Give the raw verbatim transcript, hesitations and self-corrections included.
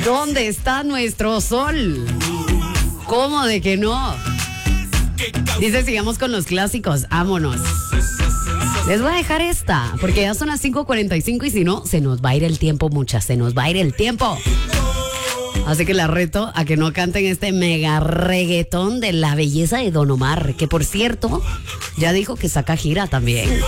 ¿Dónde está nuestro sol? ¿Cómo de que no? Dice, sigamos con los clásicos, vámonos. Les voy a dejar esta, porque ya son las cinco cuarenta y cinco y si no, se nos va a ir el tiempo, muchas, se nos va a ir el tiempo. Así que la reto a que no canten este mega reggaetón de la belleza de Don Omar, que por cierto, ya dijo que saca gira también.